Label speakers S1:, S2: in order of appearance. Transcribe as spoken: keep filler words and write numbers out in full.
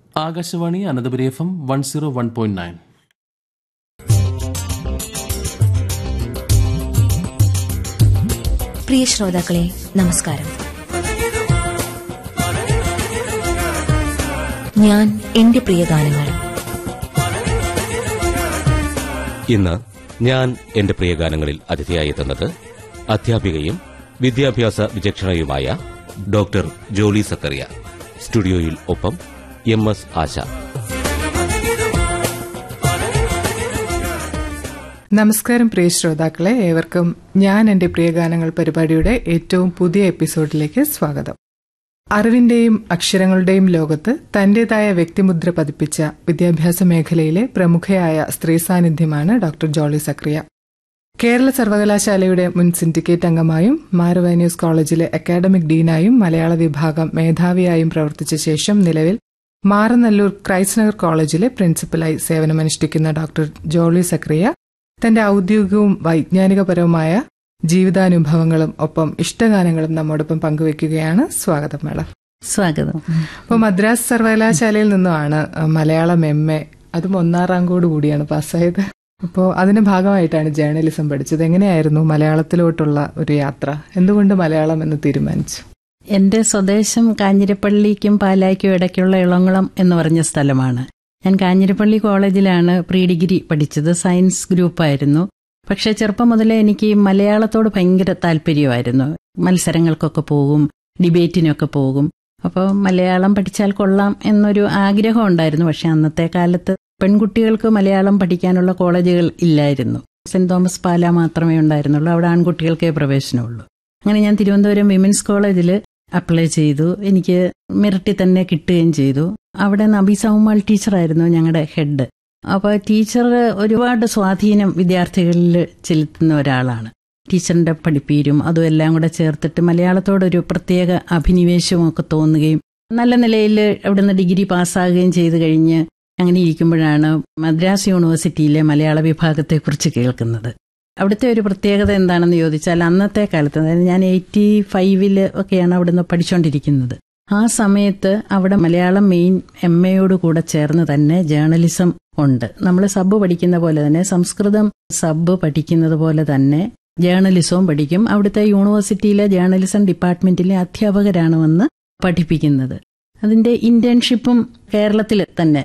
S1: Akashvani Ananthapuri F M one zero one point nine.
S2: പ്രിയ ശ്രോതാക്കളെ, നമസ്കാരം. ഞാൻ എന്റെ പ്രിയ ഗാനങ്ങൾ.
S3: ഇന്ന് ഞാൻ എന്റെ പ്രിയ ഗാനങ്ങളിൽ അതിഥിയായി എത്തുന്നത് അധ്യാപികയും വിദ്യാഭ്യാസ വിചക്ഷണയുമായ ഡോക്ടർ ജോളി സക്കറിയ. സ്റ്റുഡിയോയിൽ ഒപ്പം എം എസ് ആശ.
S4: നമസ്കാരം പ്രിയ ശ്രോതാക്കളെ, ഏവർക്കും ഞാൻ എന്റെ പ്രിയ ഗാനങ്ങൾ പരിപാടിയുടെ ഏറ്റവും പുതിയ എപ്പിസോഡിലേക്ക് സ്വാഗതം. അറിവിന്റെയും അക്ഷരങ്ങളുടെയും ലോകത്ത് തന്റേതായ വ്യക്തിമുദ്ര പതിപ്പിച്ച വിദ്യാഭ്യാസ മേഖലയിലെ പ്രമുഖയായ സ്ത്രീ സാന്നിധ്യമാണ് ഡോക്ടർ ജോളി സക്കറിയ. കേരള സർവകലാശാലയുടെ മുൻ സിൻഡിക്കേറ്റ് അംഗമായും മാർവാനിയൂസ് കോളേജിലെ അക്കാഡമിക് ഡീനായും മലയാള വിഭാഗം മേധാവിയായും പ്രവർത്തിച്ച ശേഷം നിലവിൽ മാറനല്ലൂർ ക്രൈസ്റ്റ് നഗർ കോളേജിലെ പ്രിൻസിപ്പലായി സേവനമനുഷ്ഠിക്കുന്ന ഡോക്ടർ ജോളി സക്കറിയ തന്റെ ഔദ്യോഗികവും വൈജ്ഞാനികപരവുമായ ജീവിതാനുഭവങ്ങളും ഒപ്പം ഇഷ്ടഗാനങ്ങളും നമ്മോടൊപ്പം പങ്കുവയ്ക്കുകയാണ്. സ്വാഗതം മേഡം.
S5: സ്വാഗതം.
S4: അപ്പോൾ മദ്രാസ് സർവകലാശാലയിൽ നിന്നുമാണ് മലയാളം എം എ, അതും ഒന്നാം റാങ്കോട് കൂടിയാണ് പാസ്സായത്. അപ്പോൾ അതിന്റെ ഭാഗമായിട്ടാണ് ജേർണലിസം പഠിച്ചത്. എങ്ങനെയായിരുന്നു മലയാളത്തിലോട്ടുള്ള ഒരു യാത്ര? എന്തുകൊണ്ട് മലയാളം എന്ന് തീരുമാനിച്ചു?
S5: എന്റെ സ്വദേശം കാഞ്ഞിരപ്പള്ളിക്കും പാലായ്ക്കും ഇടയ്ക്കുള്ള ഇളംകുളം എന്ന് പറഞ്ഞ സ്ഥലമാണ്. ഞാൻ കാഞ്ഞിരപ്പള്ളി കോളേജിലാണ് പ്രീ ഡിഗ്രി പഠിച്ചത്. സയൻസ് ഗ്രൂപ്പായിരുന്നു. പക്ഷെ ചെറുപ്പം മുതലേ എനിക്ക് മലയാളത്തോട് ഭയങ്കര താല്പര്യമായിരുന്നു. മത്സരങ്ങൾക്കൊക്കെ പോകും, ഡിബേറ്റിനൊക്കെ പോകും. അപ്പോൾ മലയാളം പഠിച്ചാൽ കൊള്ളാം എന്നൊരു ആഗ്രഹം ഉണ്ടായിരുന്നു. പക്ഷെ അന്നത്തെ കാലത്ത് പെൺകുട്ടികൾക്ക് മലയാളം പഠിക്കാനുള്ള കോളേജുകൾ ഇല്ലായിരുന്നു. സെന്റ് തോമസ് പാല മാത്രമേ ഉണ്ടായിരുന്നുള്ളൂ. അവിടെ ആൺകുട്ടികൾക്കേ പ്രവേശനമുള്ളൂ. അങ്ങനെ ഞാൻ തിരുവനന്തപുരം വിമൻസ് കോളേജിൽ അപ്ലൈ ചെയ്തു. എനിക്ക് മെറിറ്റിൽ തന്നെ കിട്ടുകയും ചെയ്തു. അവിടെ നബി സൗമാൾ ടീച്ചറായിരുന്നു ഞങ്ങളുടെ ഹെഡ്. അപ്പോൾ ടീച്ചർ ഒരുപാട് സ്വാധീനം വിദ്യാർത്ഥികളിൽ ചെലുത്തുന്ന ഒരാളാണ്. ടീച്ചറിന്റെ പഠിപ്പീരും അതും എല്ലാം കൂടെ ചേർത്തിട്ട് മലയാളത്തോടൊരു പ്രത്യേക അഭിനിവേശവും ഒക്കെ തോന്നുകയും നല്ല നിലയിൽ അവിടുന്ന് ഡിഗ്രി പാസ്സാകുകയും ചെയ്തു കഴിഞ്ഞ് അങ്ങനെ ഇരിക്കുമ്പോഴാണ് മദ്രാസ് യൂണിവേഴ്സിറ്റിയിലെ മലയാള വിഭാഗത്തെക്കുറിച്ച് കേൾക്കുന്നത്. അവിടുത്തെ ഒരു പ്രത്യേകത എന്താണെന്ന് ചോദിച്ചാൽ, അന്നത്തെ കാലത്ത്, അതായത് ഞാൻ എയ്റ്റി ഫൈവില് ഒക്കെയാണ് അവിടുന്ന് പഠിച്ചുകൊണ്ടിരിക്കുന്നത്. ആ സമയത്ത് അവിടെ മലയാളം മെയിൻ എം എയോട് കൂടെ ചേർന്ന് തന്നെ ജേർണലിസം ഉണ്ട്. നമ്മൾ സബ് പഠിക്കുന്ന പോലെ തന്നെ സംസ്കൃതം സബ് പഠിക്കുന്നത് പോലെ തന്നെ ജേർണലിസവും പഠിക്കും. അവിടുത്തെ യൂണിവേഴ്സിറ്റിയിലെ ജേർണലിസം ഡിപ്പാർട്ട്മെന്റിലെ അധ്യാപകരാണ് വന്ന് പഠിപ്പിക്കുന്നത്. അതിന്റെ ഇന്റേൺഷിപ്പും കേരളത്തിൽ തന്നെ